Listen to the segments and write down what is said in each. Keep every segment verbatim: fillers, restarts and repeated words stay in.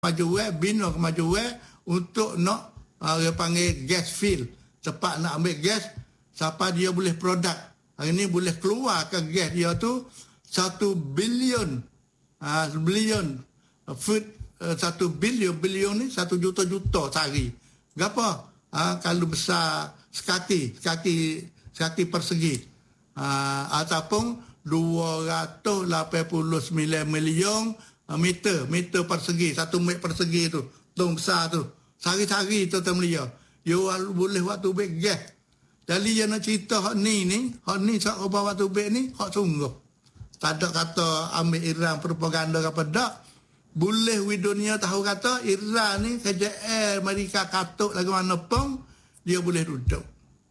kemajuan, bina kemajuan untuk nak uh, dia panggil gas field, cepat nak ambil gas sampai dia boleh produk. Hari ni boleh keluarkan gas dia tu satu bilion uh, bilion uh, foot uh, satu bilion bilion ni satu juta juta sehari. Gapa? Uh, kalau besar sekaki sekaki sekaki persegi uh, ataupun dua ratus lapan puluh sembilan million uh, meter meter persegi, satu meter persegi tu tong besar tu sehari-hari tu tuan belia you boleh waktu beg gas. Jadi yang nak cerita hak ni ni hak ni sak bawa waktu beg ni hak sungguh tak ada kata ambil Iran propaganda apa dak. Boleh di dunia tahu kata Iran ni K J L Amerika katuk lagu mana pun dia boleh duduk.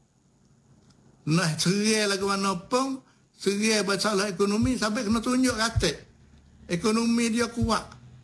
Nah serai lagu mana pun serai masalah ekonomi sampai kena tunjuk kata ekonomi dia kuat.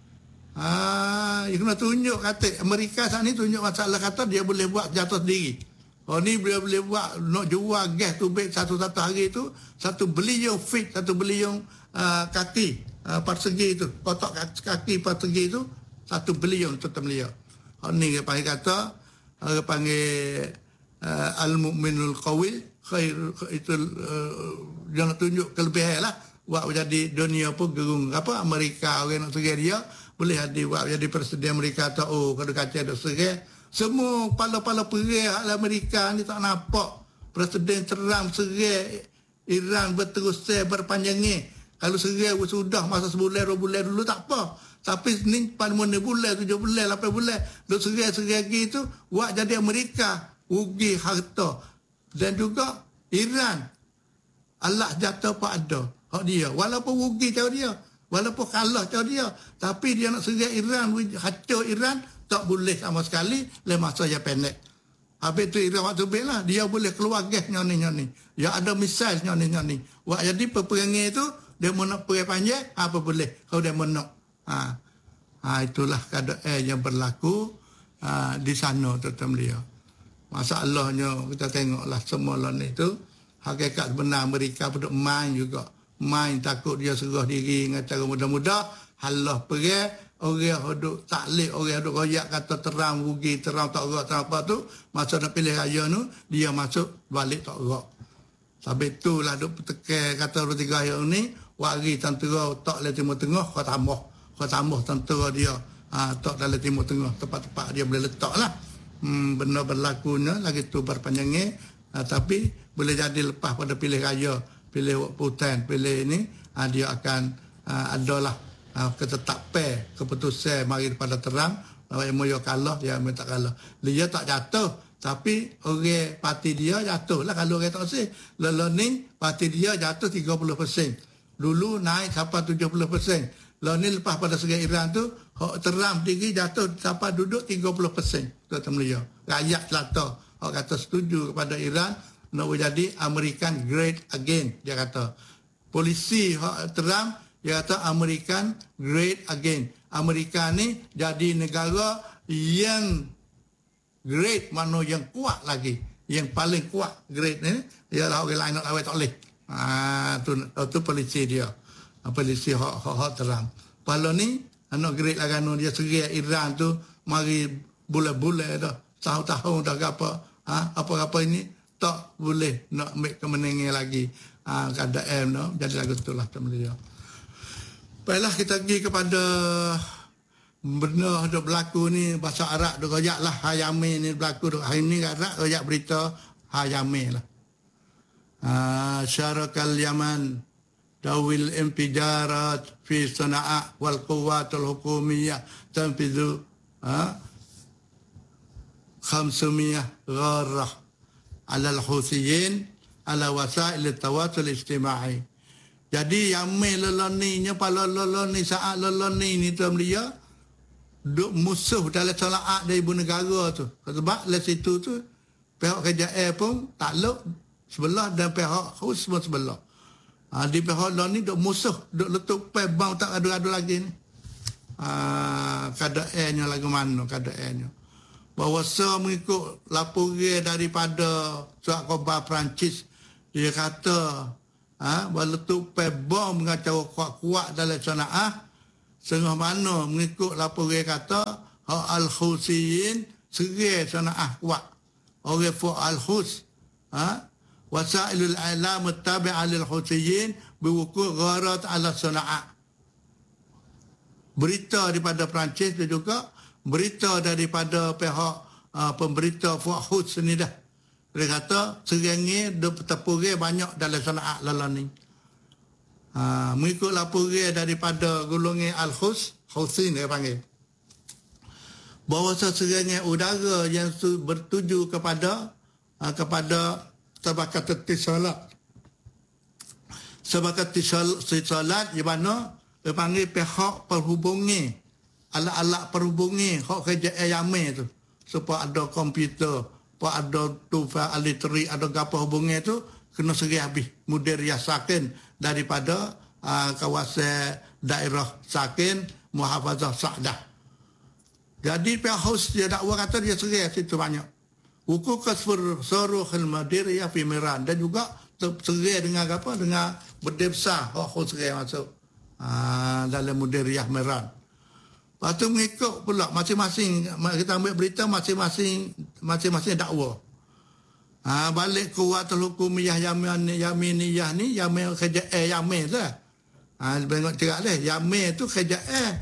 Ah, dia kena tunjuk kata Amerika saat ni tunjuk masalah kata dia boleh buat jatuh sendiri. Oh ni dia boleh buat nak jual gas tu beg satu-satu hari tu satu bilion feet, satu bilion uh, kaki uh, persegi tu, kotak kaki persegi tu satu bilion tu temelia. Oh ni dia panggil kata dia panggil uh, al-mu'minul qawil khair itu uh, jangan tunjuk kelebihan lah buat jadi dunia pun gerung apa Amerika orang nak serai dia boleh ada buat jadi presiden Amerika atau oh kalau kaca ada serai semua pala-pala perih Amerika ni tak nampak presiden Trump serai Iran berterus berpanjangnya. Kalau serai sudah masa sebulan dua bulan dulu tak apa, tapi ni pada mana bulan tujuh bulan lapan bulan duk serai-serai gitu buat jadi Amerika rugi harta dan juga Iran Allah jatuh pak ada hak dia walaupun rugi tahu dia walaupun kalah tahu dia tapi dia nak serai Iran hancur Iran tak boleh sama sekali le masa yang pendek. Habis tu Iran waktu bel lah dia boleh keluar gas nyoni-nyoni. Dia ada misil nyoni-nyoni. Wak jadi peperangan itu dia mau nak perang panjang apa boleh kalau dia mau nak. Ha. Ha itulah keadaan yang berlaku ha, di sana tuan beliau. Masalahnya kita tengoklah semua lawan itu hakikat benar Amerika pada main juga. Main takut dia serah diri dengan cara mudah-mudah halah perang. Orang duduk taklid, orang duduk royak kata terang rugi, terang tak gerak, terang apa tu. Masa nak pilih raya tu, dia masuk balik tak gerak. Sampai tu lah duduk tekan kata dua tiga hari ni, wari tentera tak dalam Timur Tengah, kau tambah. Kau tambah tentera dia, ha, tak dalam Timur Tengah, tempat-tempat dia boleh letak lah. Hmm, benda berlakunya, lagi tu berpanjangnya. Ha, tapi boleh jadi lepas pada pilih raya, pilih putan, pilih ini, ha, dia akan ha, adalah Uh, ketetapan keputusan mari pada terang yang moyo kalah dia minta kalah dia tak jatuh tapi orang parti dia jatuh lah kalau orang tak sih lalu ni parti dia jatuh tiga puluh peratus dulu naik sampai tujuh puluh peratus lalu ni lepas pada segai Iran tu hak terang tinggi jatuh sampai duduk tiga puluh peratus tu temelia rakyat selatan hak kata setuju kepada Iran nak jadi American great again dia kata polisi hak terang dia kata American great again. Amerika ni jadi negara yang great, mana yang kuat lagi. Yang paling kuat great ni, ialah orang lain nak lawai tak boleh. Ah, tu, tu polisi dia. Polisi hak-hak terang. Kalau ni, anak great lah kan, dia serai Iran tu, mari bulan-bulan dah, tahun-tahun dah apa. Ha, apa-apa ini, tak boleh nak ambil kemenangan lagi. Ha, keadaan no, jadi lagu tu lah teman dia. Baiklah kita pergi kepada benar ada berlaku ni bahasa Arab tu royak lah Hayame ni berlaku tu hari ni Arab royak berita Hayame lah. Ah syarakal Yaman dawil impijarat fi Sana'a wal quwwatul hukumiyah tanfidu ah khamsumiyah gharrah ala al-Huthiyin ala wasail at-tawasul ijtimai. Jadi Yaman leloninya pada leloni saat leloni ni tu dia duk musuh dalam tolak dari ibu negara tu. Sebab dari situ tu pihak K J L pun takluk sebelah dan pihak Hus pun sebelah. Ha, di pihak leloni duk musuh, duk letup pe bang tak adu-adu lagi ni. Ha, keadaannya lagu mana keadaannya. Bahawa saya mengikut laporan daripada surat khabar Perancis dia kata ha, letup pe bom dengan cara kuat-kuat dalam Sana'a Setengah mana mengikut laporan kata hak Al-Husiyin serai sana'ah kuat. Orang Fuq Al-Hus. Ha? Wasailul alam tabi'ah lil-Husiyin berwukul gharat ala sana'ah. Berita daripada Perancis dan juga berita daripada pihak uh, pemberita Fuq Hus ni dah. Dia kata serangi terpurih banyak dalam sana'ah lalan ni. Ha, mengikut laporan daripada golongan Al-Hus, Husin dia panggil. Bahawa serangan udara yang bertuju kepada uh, kepada Sabakat Tisalat. Sabakat Tisalat di mana dia panggil pihak perhubungan, alat-alat perhubungan hak kerja Yaman tu. Supaya ada komputer, supaya ada tu elektrik, ada apa hubungan tu kena seri habis mudir yasakin daripada uh, kawasan daerah Sakin Muhafazah Sa'dah. Jadi pihak Hus dia dakwa kata dia seri situ banyak. Wuku kasfur Saruhul Madiriyah fi Miran dan juga seri dengan apa dengan berdeh besar hak Hus seri masuk uh, dalam Mudiriyah Miran. Lepas tu mengikut pula masing-masing kita ambil berita masing-masing masing-masing dakwa. Ha, balik kuatul hukumiyah Yamin Yaminiyah ni Yamin kerja eh Yamin lah. Ha, tengok cerak dia. Yamin tu kerja eh.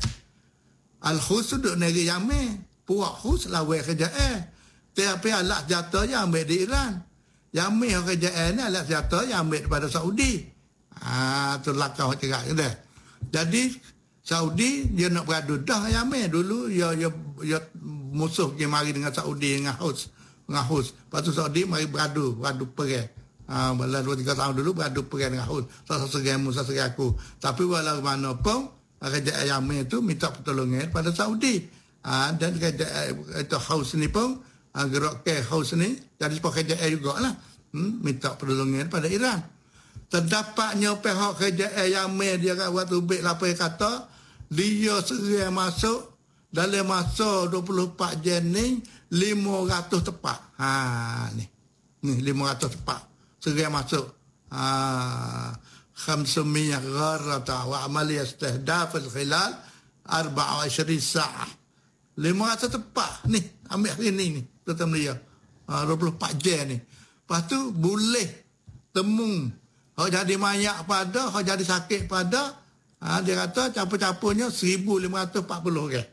Al-Hus duduk negeri Yamin. Puak Hus lawan kerja eh. Tapi alat senjata yang ambil di Iran. Yamin kerja eh ni alat senjata yang ambil daripada Saudi. Ha, tu lakau cerak dia. Jadi Saudi dia nak beradu dah Yamin dulu ya ya, ya musuh dia mari dengan Saudi dengan Hus. Ngahus. Lepas tu Saudi mari beradu, beradu perang. Ha, dalam dua tiga tahun dulu beradu perang dengan Hus. Sasa segamu, sasa aku. Tapi walau mana pun, kerajaan Yaman itu minta pertolongan pada Saudi. Ha, dan kerajaan itu Hus ni pun, ha, gerak ke Hus ni, jadi sebab kerajaan juga lah. Hmm, minta pertolongan pada Iran. Terdapatnya pihak kerajaan Yaman, dia kat waktu baik lapar kata, dia serai masuk dalam masa dua puluh empat jam ni, lima ratus tepat. Ha ni. Ni lima ratus tepat. Segera masuk. Ha khamsumiyah gharata wa amaliyah istihdaf al-khilal arba'a wa ishrin sa'ah. lima ratus tepat ni. Ambil hari ni ni. Kata dia. Ha, dua puluh empat jam ni. Lepas tu boleh temu. Hak jadi mayat pada, hak jadi sakit pada, ha, dia kata capur-capurnya seribu lima ratus empat puluh orang.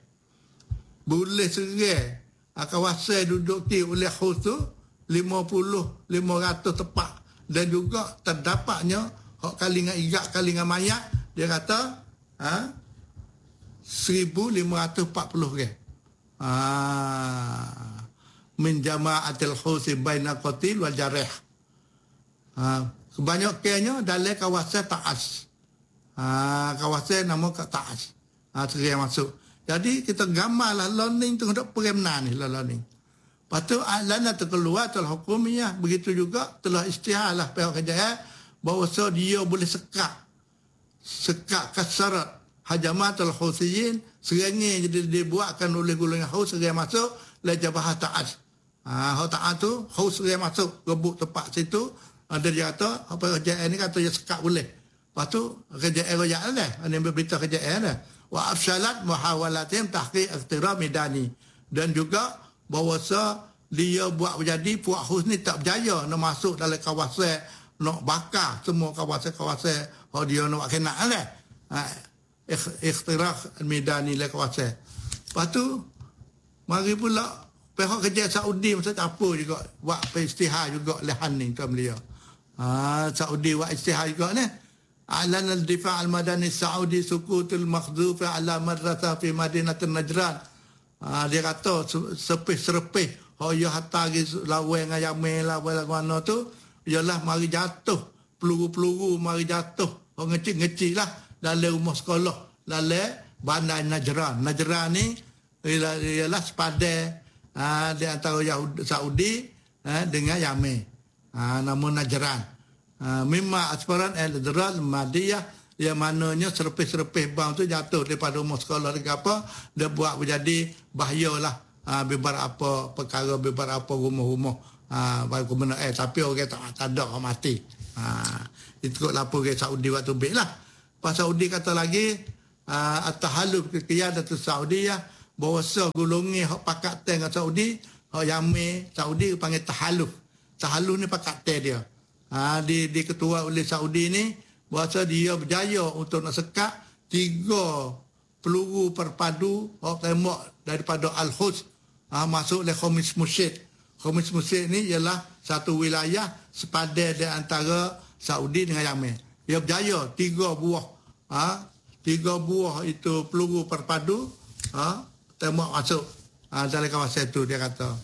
Boleh serai kawasan duduk di oleh Hus tu lima puluh lima ratus tepat dan juga terdapatnya hak kali dengan irak kali dengan mayat dia kata ha seribu lima ratus empat puluh orang. Ah min jama'atil Hus baina qatil wal jarih. Ha kebanyakannya dalam kawasan Ta'as. Ha kawasan nama Ta'as. Ha serai masuk. Jadi kita gambarlah learning tu hendak perempuan ni learning. Lepas tu lana terkeluar telah hukumiyah. Begitu juga telah istiharlah pihak kerajaan bahawa so dia boleh sekat. Sekat kasarat hajamat al-Husiyin. Serangi jadi dibuatkan oleh golongan Hus serai masuk le Jabhah Ta'as. Ha, Ta'as tu Hus serai masuk rebut tempat situ. Ada dia kata apa kerajaan ni kata dia sekat boleh. Lepas tu kerajaan royak lah. Ada yang berberita kerajaan lah. Wa afshalat muhawalatihim tahqiq ikhtirah medani. Dan juga bahawa dia buat menjadi Fuad Hus ni tak berjaya nak masuk dalam kawasan, nak bakar semua kawasan-kawasan yang dia nak kena lah. Ikhtirah medani dalam kawasan. Lepas tu mari pula pihak kerja Saudi masa campur juga buat istihar juga lehan ni tuan beliau. Ha, Saudi buat istihar juga ni. Alan al-difa' al-madani Saudi sukutul makhdhuf ala madrasah fi madinatin Najran. Ha, dia kata sepih-serpih oh ya hatta lawan dengan Yaman lawan mana tu ialah mari jatuh peluru-peluru mari jatuh oh ngecil-ngecil lah dalam rumah sekolah dalam bandar Najran. Najran ni ialah, ialah sepadan ha, di antara Yahudi, Saudi ha, dengan Yaman. Ha, nama Najran. Uh, Mimma asparan al-dral madiyah yang mananya serpih-serpih bang tu jatuh daripada rumah sekolah ke apa dia buat menjadi bahayalah uh, beberapa perkara beberapa rumah-rumah uh, baru kena eh tapi orang tak, tak ada orang mati. Uh, itu kot lapor ke Saudi waktu baik lah. Pas Saudi kata lagi uh, at-tahalluf ke qiyadatus Saudiyah bahawasa golongan hak pakatan dengan Saudi, hak Yamen Saudi panggil tahalluf. Tahalluf ni pakatan dia. Ha, di diketua oleh Saudi ni, bahasa dia berjaya untuk nak sekat tiga peluru perpadu hak tembak daripada Al-Quds ha, masuk oleh Khamis Mursyid. Khamis Mursyid ni ialah satu wilayah sepadan di antara Saudi dengan Yamen. Dia berjaya tiga buah ha, tiga buah itu peluru perpadu ha, tembak masuk ha, dalam kawasan itu, dia kata.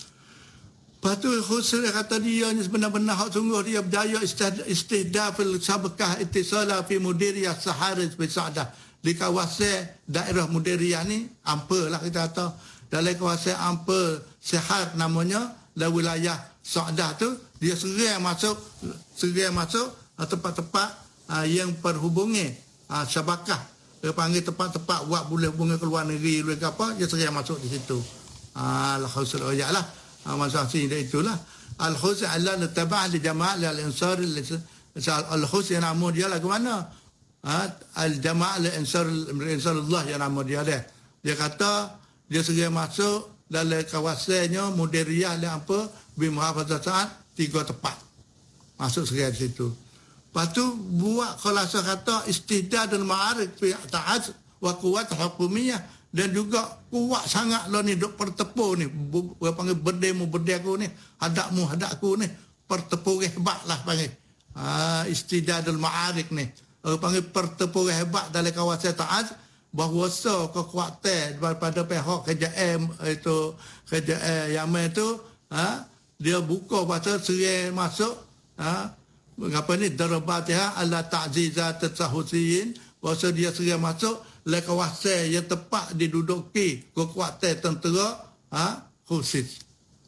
Lepas tu khusus dia kata dia ni sebenar-benar hak sungguh dia berjaya istihdah fil sabqah ittisala fi mudiriyah Saharis bi Sa'dah. Di kawasan daerah Mudiriyah ni ampa lah kita kata, dalam kawasan ampa Sahar namanya, dalam wilayah Sa'dah tu dia serang masuk serang masuk tempat-tempat uh, yang perhubungan uh, syabakah, dia panggil tempat-tempat buat boleh hubungan ke luar negeri boleh ke apa, dia serang masuk di situ. Ah, al-khusus ayat lah. Ah, masa sini itulah al-khusus Allah natabah li jama' al-ansar al-khusus yang nama dia lah ke mana? Ha, al-jama' al-ansar al-ansarullah yang nama dia dia. Dia kata dia serang masuk dalam kawasannya Mudiriyah dan apa bi muhafazah Sa'ad, tiga tempat. Masuk serang di situ. Lepas tu buat khulasah kata istihdad dan ma'arif fi ta'az wa quwwat hukumiyah, dan juga kuat sangat lah ni duk pertepur ni, dia panggil berdemu berdeku ni, hadakmu hadakku ni, pertepur hebat lah panggil. Ha, istidadul ma'arik ni, dia panggil pertepur hebat dalam kawasan Ta'az, bahawasa kekuatan daripada pihak K J M itu, K J M Yamen itu, ha, dia buka pasal serang masuk, ha, apa ni, darabatihah ala ta'zizat at-Sahusiyin, bahawasa dia serang masuk le kawasan yang tepat diduduki kekuatan tentera ha, khusus.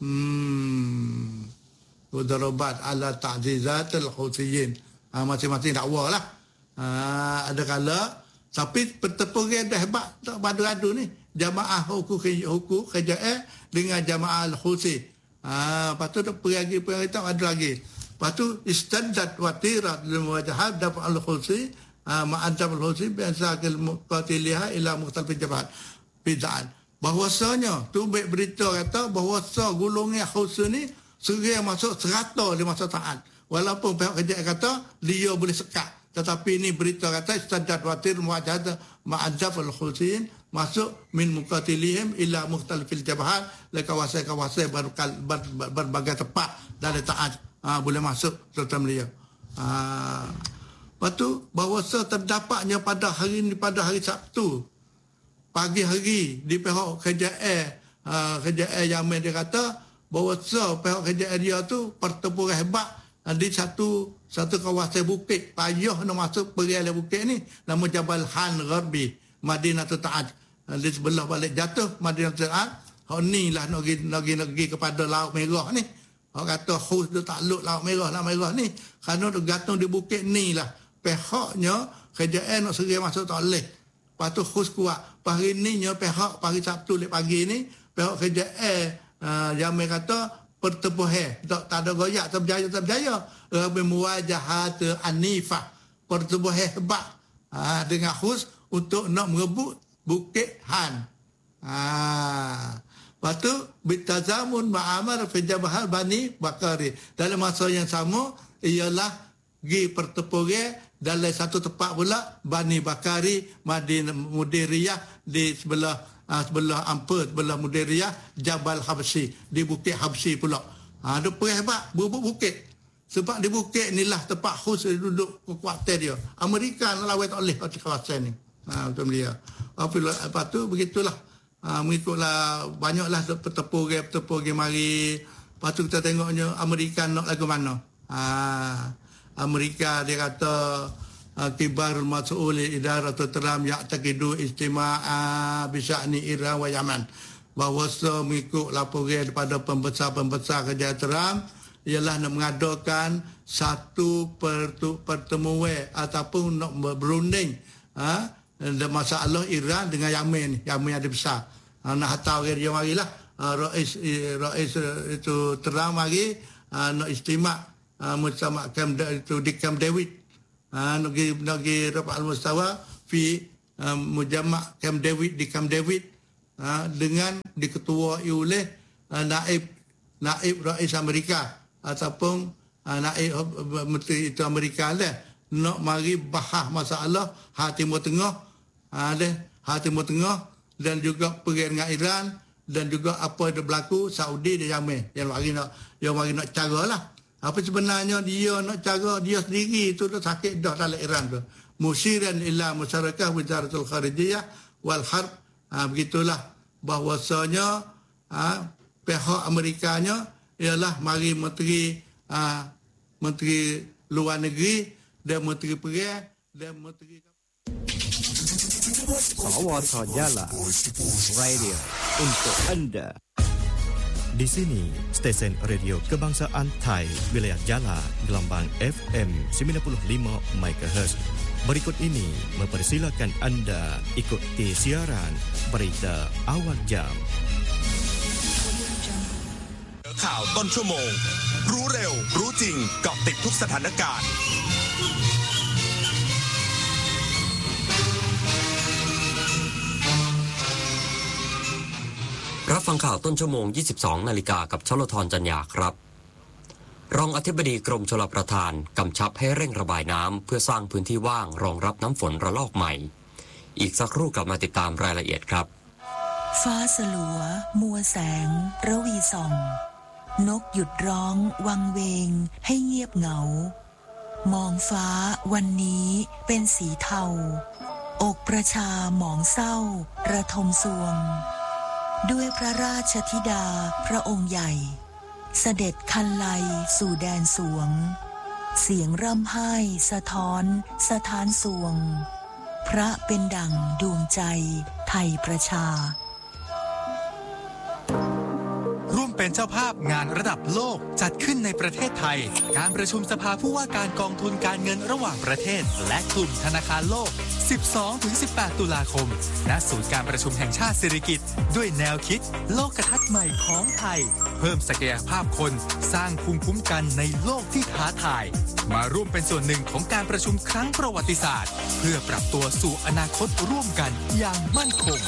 Hmm. Udarabat ala ta'zizat al-Husiyin. Ha, masing-masing dakwa lah. Ha, ada kala tapi pertempuran dah hebat tak beradu ni. Jamaah hukum hukum K J A dengan jamaah al-Husi. Ha, lepas tu peragi-peragi tak ada lagi. Lepas tu istaddat watirat lil muwajahat dafa al-Husi ma'adab al-Husi biasa kal muqatiliha ila mukhtalif jabahat bid'an. Bahwasanya tu baik berita kata bahwasa golongan Husi ni serang masuk serata di masa Ta'ad. Walaupun pihak kerja kata dia boleh sekat, tetapi ini berita kata istadad watir muwajahah ma'adab al-Husiin masuk min muqatilihim ila mukhtalifil jabahat, le kawasan-kawasan ber, ber, ber, berbagai tempat dari Ta'ad ha, boleh masuk serta dia. Ha, lepas tu bahawasa terdapatnya pada hari ini, pada hari Sabtu pagi hari di pihak K J A uh, K J A Yamen, dia kata bahawasa pihak K J A dia tu pertempuran hebat uh, di satu satu kawasan bukit, payah nak masuk pergi bukit ni, nama Jabal Han Gharbi Madinah Ta'ad, uh, di sebelah balik jatuh Madinah Ta'ad. Hak ni lah nak pergi, nak pergi, nak pergi kepada Laut Merah ni. Hak kata khus dia takluk Laut Merah, Laut Merah ni kerana dia gantung di bukit ni lah. Pihaknya K J A nak serang masuk tak boleh. Lepas tu khus kuat. Pagi ni nya pihak pagi Sabtu lek pagi ni pihak K J A uh, Yamen kata pertempuran tak, tak ada goyak, tak berjaya tak berjaya. Rabbi muwajahat anifah, pertempuran hebat uh, dengan khus untuk nak merebut bukit Han. Ha. Lepas tu bitazamun ma'amar fi jabhal Bani Bakari. Dalam masa yang sama ialah pergi pertempuran dalam satu tempat pula Bani Bakari Madinah Mudiriyah di sebelah uh, sebelah Ampur, sebelah Mudiriyah Jabal Habsyi, di bukit Habsyi pula. Ha, ada perang hebat berebut bukit. Sebab di bukit inilah tempat khusus duduk kekuatan dia. Amerika nak lawan tak boleh di kawasan ni. Ha, betul dia. Apabila lepas tu begitulah. Ha, mengikutlah banyaklah pertempuran-pertempuran mari. Lepas tu kita tengoknya Amerika nak lagu mana. Ha, Amerika dia kata uh, kibar mas'ul idarat Trump ya'taqidu istima'a bisya'ni Iran wa Yaman, bahawa mengikut laporan daripada pembesar-pembesar kerja Trump ialah nak mengadakan satu pertemuan ataupun nak berunding ha, masalah Iran dengan Yamen. Yamen ada besar ha, nak hantar orang dia marilah ha, Rais, Rais itu Trump mari ha, nak istimak Uh, bersama Camp itu di Camp David, uh, nak pergi nak pergi rapat al-mustawa fi uh, Mujamak Camp David di Camp David uh, dengan diketuai oleh uh, naib naib rais Amerika ataupun uh, naib uh, menteri itu Amerika lah nak mari bahas masalah ha Timur Tengah uh, deh ha Timur Tengah dan juga perang dengan Iran dan juga apa yang berlaku Saudi dia jamin yang mari nak yang mari nak caralah apa sebenarnya dia nak cara dia sendiri itu dah sakit dah dalam Iran tu musiran ila masyarakat Wizaratul Kharijiyah wal Harb ha, begitulah bahwasanya ha, pihak Amerikanya ialah mari menteri ha, menteri luar negeri dan menteri perang dan menteri Sawata Jala Radio untuk anda. Di sini, stesen radio kebangsaan Thai, wilayah Jala, gelombang F M sembilan puluh lima megahertz. Berikut ini mempersilakan anda ikuti siaran berita awal jam. ข่าวต้นชั่วโมงรู้เร็วรู้จริงเกาะติดทุกสถานการณ์รับฟังข่าวต้นชั่วโมง ยี่สิบสอง นาฬิกากับชลธรจัญญาครับรองอธิบดีกรมชลประทานกำชับให้เร่งระบายน้ำเพื่อสร้างพื้นที่ว่างรองรับน้ำฝนระลอกใหม่อีกสักครู่กลับมาติดตามรายละเอียดครับฟ้าสลัวมัวแสงระวีส่องนกหยุดร้องวังเวงให้เงียบเหงามองฟ้าวันนี้เป็นสีเทาอกประชาหมองเศร้าระทมสวงด้วยพระราชธิดาพระองค์ใหญ่เสด็จคันไลสู่แดนสวงเสียงร่ำไห้สะท้อนสะท้านสวงพระเป็นดั่งดวงใจไทยประชาร่วมเป็นเจ้าภาพงานระดับโลกจัดขึ้นในประเทศไทยการประชุมสภาผู้ว่าการกองทุนการเงินระหว่างประเทศและกลุ่มธนาคารโลก สิบสองถึงสิบแปด ตุลาคมณศูนย์การประชุมแห่งชาติสิริกิติ์ด้วยแนวคิดโลกทัศน์ใหม่ของไทยเพิ่มศักยภาพคนสร้างภูมิคุ้มกันในโลกที่ท้าทายมาร่วมเป็นส่วนหนึ่งของการประชุมครั้งประวัติศาสตร์เพื่อปรับตัวสู่อนาคตร่วมกันอย่างมั่นคง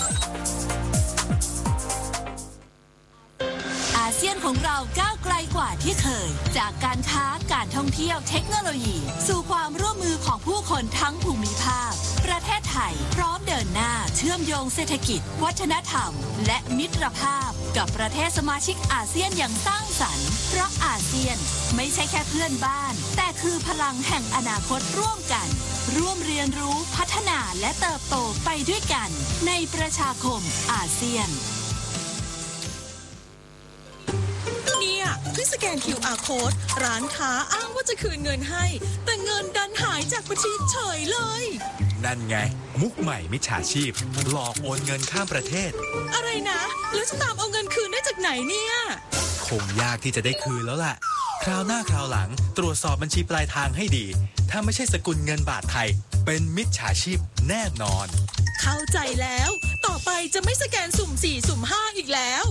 อาเซียนของเราก้าวไกลกว่าที่เคยจากการค้าการท่องเที่ยวเทคโนโลยีสู่ความร่วมมือของผู้คนทั้งภูมิภาคประเทศไทยพร้อมเดินหน้าเชื่อมโยงเศรษฐกิจวัฒนธรรมและมิตรภาพกับประเทศสมาชิกอาเซียนอย่างสร้างสรรค์เพราะอาเซียนไม่ใช่แค่เพื่อนบ้านแต่คือพลังแห่งอนาคตร่วมกันร่วมเรียนรู้พัฒนาและเติบโตไปด้วยกันในประชาคมอาเซียนเพิ่งสแกน คิว อาร์ Code ร้านค้าอ้างว่าจะคืนเงินให้แต่เงินดันหายจากบัญชีเฉยเลยนั่นไงมุกใหม่มิจฉาชีพหลอกโอนเงินข้ามประเทศอะไรนะแล้วจะตามเอาเงินคืนได้จากไหนเนี่ยคงยากที่จะได้คืนแล้วล่ะคราวหน้าคราวหลังตรวจสอบบัญชีปลายทางให้ดีถ้าไม่ใช่สกุลเงินบาทไทยเป็นมิจฉาชีพแน่นอนเข้าใจแล้วต่อไปจะไม่สแกนสุ่มสี่สุ่มห้าอีกแล้ว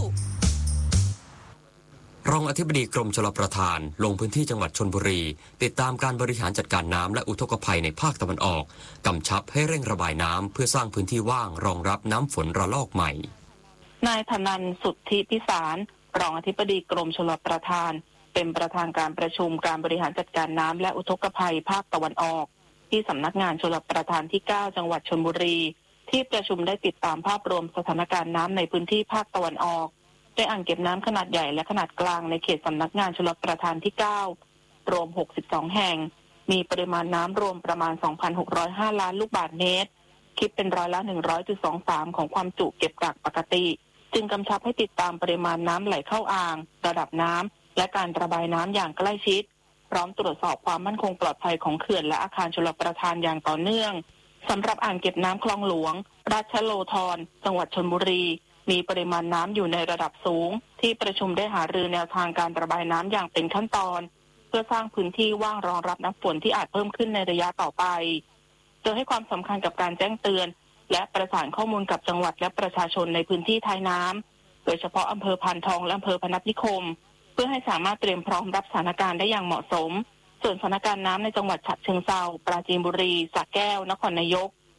รองอธิบดีกรมชลประทานลงพื้นที่จังหวัดชลบุรีติดตามการบริหารจัดการน้ำและอุทกภัยในภาคตะวันออกกำชับให้เร่งระบายน้ำเพื่อสร้างพื้นที่ว่างรองรับน้ำฝนระลอกใหม่นายธนันท์ สุทธิพิสารรองอธิบดีกรมชลประทานเป็นประธานการประชุมการบริหารจัดการน้ำและอุทกภัยภาคตะวันออกที่สำนักงานชลประทานที่เก้าจังหวัดชลบุรีที่ประชุมได้ติดตามภาพรวมสถานการณ์น้ำในพื้นที่ภาคตะวันออกได้อ่างเก็บน้ำขนาดใหญ่และขนาดกลางในเขตสำนักงานชลประทานที่เก้ารวมหกสิบสองแห่งมีปริมาณน้ำรวมประมาณ สองพันหกร้อยห้า ล้านลูกบาศก์เมตรคิดเป็นร้อยละ หนึ่งร้อยจุดสองสาม ของความจุเก็บกักปกติจึงกำชับให้ติดตามปริมาณน้ำไหลเข้าอ่างระดับน้ำและการระบายน้ำอย่างใกล้ชิดพร้อมตรวจสอบความมั่นคงปลอดภัยของเขื่อนและอาคารชลประทานอย่างต่อเนื่องสำหรับอ่างเก็บน้ำคลองหลวงราชโลธรจังหวัดชลบุรีมีปริมาณน้ำอยู่ในระดับสูงที่ประชุมได้หารือแนวทางการระบายน้ำอย่างเป็นขั้นตอนเพื่อสร้างพื้นที่ว่างรองรับน้ำฝนที่อาจเพิ่มขึ้นในระยะต่อไปโดยให้ความสำคัญกับการแจ้งเตือนและประสานข้อมูลกับจังหวัดและประชาชนในพื้นที่ท้ายน้ำโดยเฉพาะอำเภอพานทองและอำเภอพนัสนิคมเพื่อให้สามารถเตรียมพร้อมรับสถานการณ์ได้อย่างเหมาะสมส่วนสถานการณ์น้ำในจังหวัดฉะเชิงเทราปราจีนบุรีสระแก้วนครนายก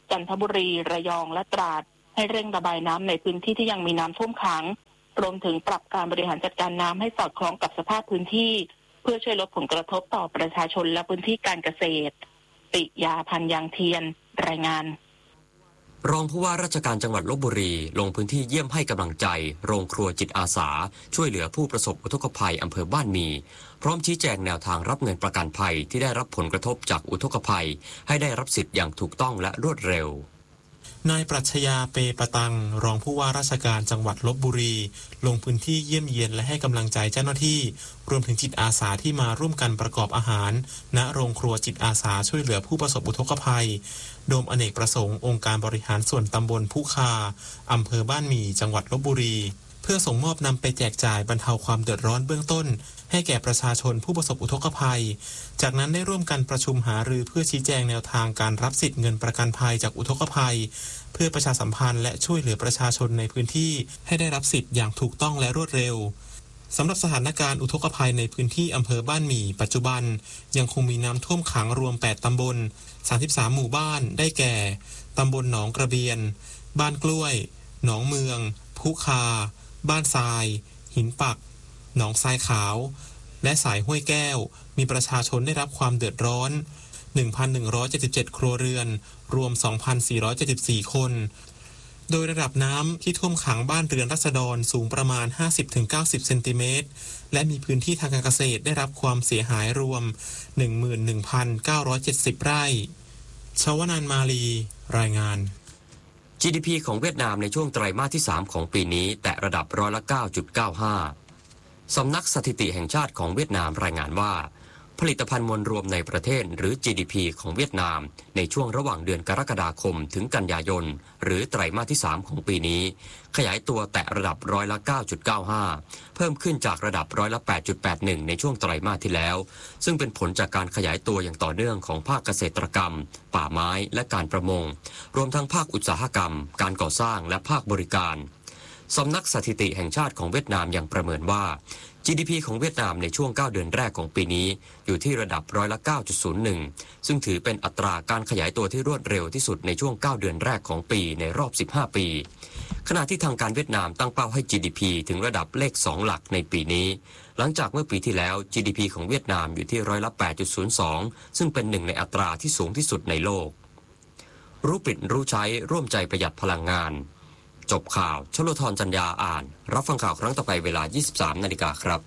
จันทบุรีระยองและตราดให้เร่งระบายน้ำในพื้นที่ที่ยังมีน้ำท่วมขังรวมถึงปรับการบริหารจัดการน้ำให้สอดคล้องกับสภาพพื้นที่เพื่อช่วยลดผลกระทบต่อประชาชนและพื้นที่การเกษตรปิยาพันธ์ยางเทียนรายงานรองผู้ว่าราชการจังหวัดลพบุรีลงพื้นที่เยี่ยมให้กำลังใจโรงครัวจิตอาสาช่วยเหลือผู้ประสบอุทกภัยอำเภอบ้านมีพร้อมชี้แจงแนวทางรับเงินประกันภัยที่ได้รับผลกระทบจากอุทกภัยให้ได้รับสิทธิ์อย่างถูกต้องและรวดเร็วนายปรัชญาเปปตังรองผู้ว่าราชการจังหวัดลพบุรีลงพื้นที่เยี่ยมเยียนและให้กำลังใจเจ้าหน้าที่รวมถึงจิตอาสาที่มาร่วมกันประกอบอาหารณโรงครัวจิตอาสาช่วยเหลือผู้ประสบอุทกภัยโดมอเนกประสงค์องค์การบริหารส่วนตำบลพุคาอำเภอบ้านหมี่จังหวัดลพบุรีเพื่อส่งมอบนำไปแจกจ่ายบรรเทาความเดือดร้อนเบื้องต้นให้แก่ประชาชนผู้ประสบอุทกภัยจากนั้นได้ร่วมกันประชุมหารือเพื่อชี้แจงแนวทางการรับสิทธิ์เงินประกันภัยจากอุทกภัยเพื่อประชาสัมพันธ์และช่วยเหลือประชาชนในพื้นที่ให้ได้รับสิทธิ์อย่างถูกต้องและรวดเร็วสำหรับสถานการณ์อุทกภัยในพื้นที่อำเภอบ้านหมี่ปัจจุบันยังคงมีน้ำท่วมขังรวมแปดตำบลสามสิบสามหมู่บ้านได้แก่ตำบลหนองกระเบียนบ้านกล้วยหนองเมืองพุคาบ้านทรายหินปักหนองทรายขาวและสายห้วยแก้วมีประชาชนได้รับความเดือดร้อน หนึ่งพันหนึ่งร้อยเจ็ดสิบเจ็ด ครัวเรือนรวม สองพันสี่ร้อยเจ็ดสิบสี่ คนโดยระดับน้ำที่ท่วมขังบ้านเรือนราษฎรสูงประมาณ ห้าสิบถึงเก้าสิบ เซนติเมตรและมีพื้นที่ทางการเกษตรได้รับความเสียหายรวม หนึ่งหมื่นหนึ่งพันเก้าร้อยเจ็ดสิบ ไร่ชวนันท์มาลีรายงาน จี ดี พี ของเวียดนามในช่วงไตรมาสที่สามของปีนี้แตะระดับร้อยละ เก้าจุดเก้าห้า สำนักสถิติแห่งชาติของเวียดนามรายงานว่าผลิตภัณฑ์มวลรวมในประเทศหรือ จี ดี พี ของเวียดนามในช่วงระหว่างเดือนกรกฎาคมถึงกันยายนหรือไตรมาสที่สามของปีนี้ขยายตัวแตะระดับร้อยละ เก้าจุดเก้าห้า เพิ่มขึ้นจากระดับร้อยละ แปดจุดแปดหนึ่ง ในช่วงไตรมาสที่แล้วซึ่งเป็นผลจากการขยายตัวอย่างต่อเนื่องของภาคเกษตรกรรมป่าไม้และการประมงรวมทั้งภาคอุตสาหกรรมการก่อสร้างและภาคบริการสำนักสถิติแห่งชาติของเวียดนามยังประเมินว่าจี ดี พี ของเวียดนามในช่วงเก้าเดือนแรกของปีนี้อยู่ที่ระดับร้อยละ เก้าจุดศูนย์หนึ่ง ซึ่งถือเป็นอัตราการขยายตัวที่รวดเร็วที่สุดในช่วงเก้าเดือนแรกของปีในรอบสิบห้าปีขณะที่ทางการเวียดนามตั้งเป้าให้ จี ดี พี ถึงระดับเลขสองหลักในปีนี้หลังจากเมื่อปีที่แล้ว จี ดี พี ของเวียดนามอยู่ที่ร้อยละ แปดจุดศูนย์สอง ซึ่งเป็นหนึ่งในอัตราที่สูงที่สุดในโลกรู้ปิดรู้ใช้ร่วมใจประหยัดพลังงานจบข่าวชลธรจัญญาอ่านรับฟังข่าวครั้งต่อไปเวลา ยี่สิบสามนาฬิกาครับ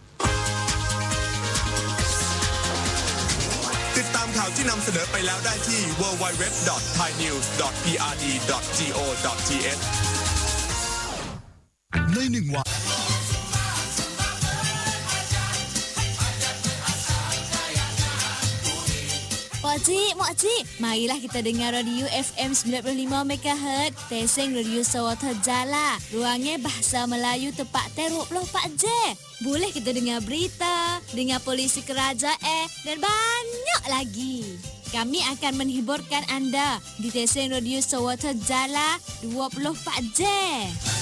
ติดตามข่าวที่นำเสนอไปแล้วได้ที่ ดับเบิลยู ดับเบิลยู ดับเบิลยู ดอท ไทยนิวส์ ดอท พี อาร์ ดี ดอท จี โอ ดอท ที เอชในหนึ่งวัน Makcik, makcik, marilah kita dengar radio F M sembilan puluh lima megahertz, Stesen Radio Sawata Jala. Ruangnya bahasa Melayu tepat dua puluh empat jam. Boleh kita dengar berita, dengar polisi kerajaan dan banyak lagi. Kami akan menghiburkan anda di Stesen Radio Sawata Jala dua puluh empat jam.